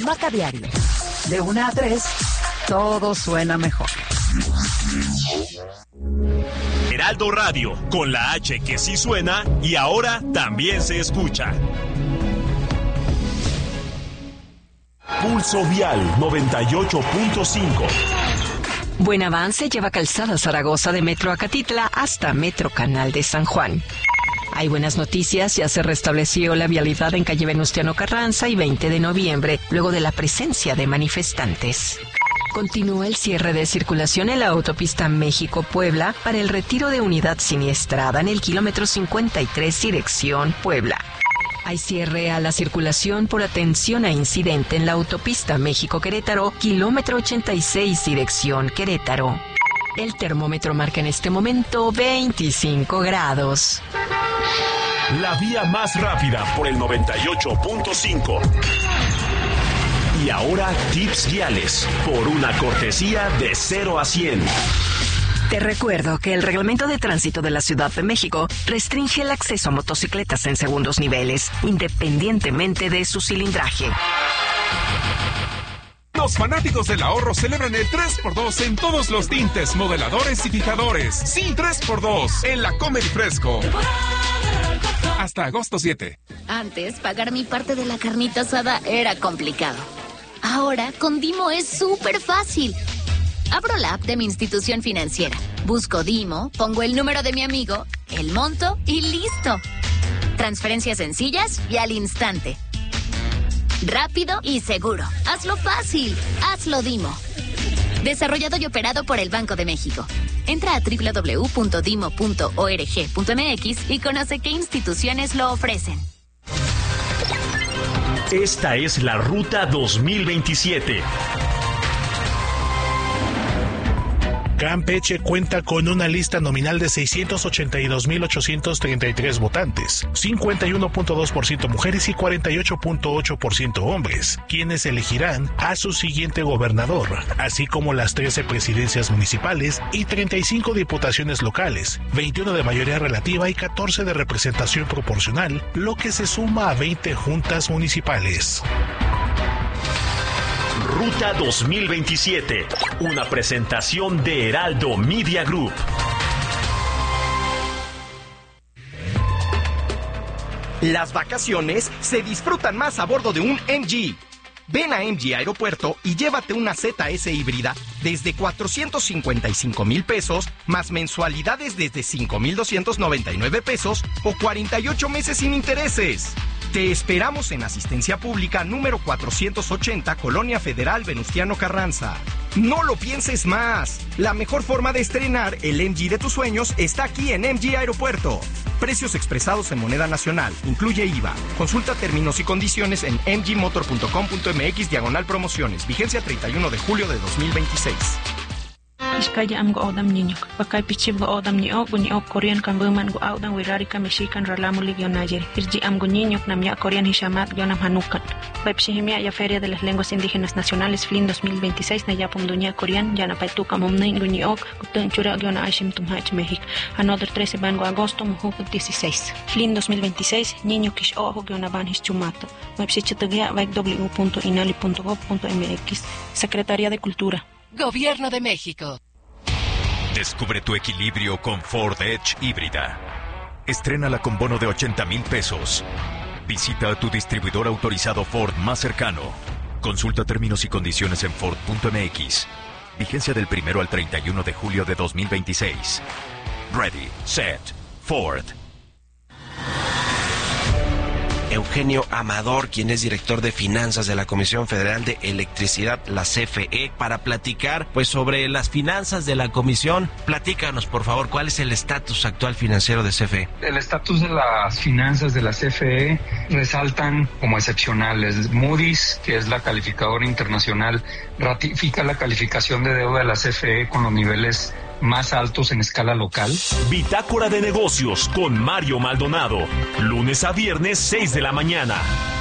Maca Diario. De 1 a 3, todo suena mejor. Heraldo Radio, con la H que sí suena y ahora también se escucha. Pulso Vial 98.5. Buen avance lleva Calzada Zaragoza de Metro Acatitla hasta Metro Canal de San Juan. Hay buenas noticias, ya se restableció la vialidad en calle Venustiano Carranza y 20 de noviembre, luego de la presencia de manifestantes. Continúa el cierre de circulación en la autopista México-Puebla para el retiro de unidad siniestrada en el kilómetro 53 dirección Puebla. Hay cierre a la circulación por atención a incidente en la autopista México-Querétaro, kilómetro 86 dirección Querétaro. El termómetro marca en este momento 25 grados. La vía más rápida por el 98.5. Y ahora tips viales por una cortesía de 0 a 100. Te recuerdo que el Reglamento de Tránsito de la Ciudad de México restringe el acceso a motocicletas en segundos niveles, independientemente de su cilindraje. Los fanáticos del ahorro celebran el 3x2 en todos los tintes, modeladores y fijadores. Sí, 3x2 en la Comer Fresco. Hasta agosto 7. Antes, pagar mi parte de la carnita asada era complicado. Ahora, con Dimo es súper fácil. Abro la app de mi institución financiera, busco Dimo, pongo el número de mi amigo, el monto y listo. Transferencias sencillas y al instante. Rápido y seguro. Hazlo fácil. Hazlo Dimo. Desarrollado y operado por el Banco de México. Entra a www.dimo.org.mx y conoce qué instituciones lo ofrecen. Esta es la Ruta 2027. Campeche cuenta con una lista nominal de 682.833 votantes, 51.2% mujeres y 48.8% hombres, quienes elegirán a su siguiente gobernador, así como las 13 presidencias municipales y 35 diputaciones locales, 21 de mayoría relativa y 14 de representación proporcional, lo que se suma a 20 juntas municipales. Ruta 2027, una presentación de Heraldo Media Group. Las vacaciones se disfrutan más a bordo de un MG. Ven a MG Aeropuerto y llévate una ZS híbrida desde 455,000 pesos, más mensualidades desde 5,299 pesos o 48 meses sin intereses. Te esperamos en Asistencia Pública número 480, Colonia Federal Venustiano Carranza. No lo pienses más. La mejor forma de estrenar el MG de tus sueños está aquí en MG Aeropuerto. Precios expresados en moneda nacional. Incluye IVA. Consulta términos y condiciones en mgmotor.com.mx/promociones. Vigencia 31 de julio de 2026. Iskaya am go odam niño, bakay pichib go odam niyo, bunyo Korean kan buman go odam wirari ka Mexican ralamu ligionayer. Irji am go niño namya Korean hishamat gionam hanukan. Baipshihimia ya Feria de las Lenguas Indígenas Nacionales FLIN 2026 na yapum dunia Korean yana paituka momnin guniok gutun chura giona ashim tumhach México. Another 13 van go agosto mujuk 16. FLIN 2026 niño kish ojo giona van hischumato. Baipshichitugia www.inali.gov.mx. Secretaría de Cultura. Gobierno de México. Descubre tu equilibrio con Ford Edge híbrida. Estrénala con bono de 80,000 pesos. Visita a tu distribuidor autorizado Ford más cercano. Consulta términos y condiciones en Ford.mx. Vigencia del 1 al 31 de julio de 2026. Ready, set, Ford. Eugenio Amador, quien es director de finanzas de la Comisión Federal de Electricidad, la CFE, para platicar pues sobre las finanzas de la comisión. Platícanos, por favor, ¿cuál es el estatus actual financiero de CFE? El estatus de las finanzas de la CFE resaltan como excepcionales. Moody's, que es la calificadora internacional, ratifica la calificación de deuda de la CFE con los niveles más altos en escala local. Bitácora de negocios con Mario Maldonado, lunes a viernes 6 de la mañana.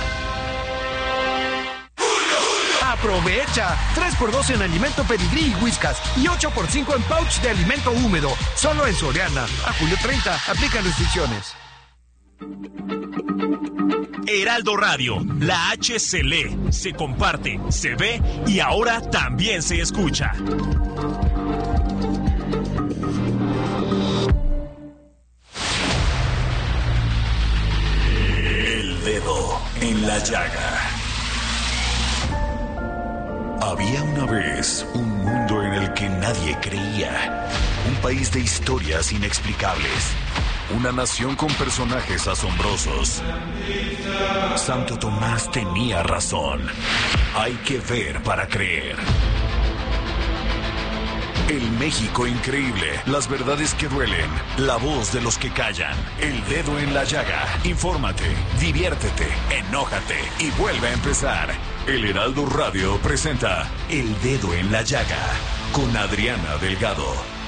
Aprovecha 3x2 en alimento Pedigrí y Whiskas y 8x5 en pouch de alimento húmedo, solo en Soriana. A julio 30, aplica restricciones. Heraldo Radio, la H se lee, se comparte, se ve y ahora también se escucha. El dedo en la llaga. Había una vez un mundo en el que nadie creía. Un país de historias inexplicables. Una nación con personajes asombrosos. Santo Tomás tenía razón. Hay que ver para creer. El México increíble. Las verdades que duelen. La voz de los que callan. El dedo en la llaga. Infórmate, diviértete, enójate y vuelve a empezar. El Heraldo Radio presenta El Dedo en la Llaga con Adriana Delgado.